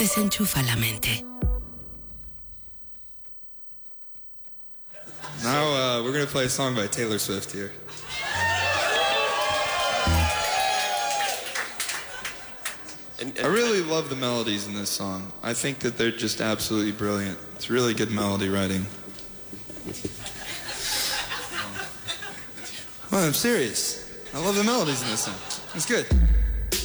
desenchufa la mente. Now we're going to play a song by Taylor Swift here. I really love the melodies in this song. I think that they're just absolutely brilliant. It's really good melody writing. Well, I'm serious. I love the melodies in this song. It's good.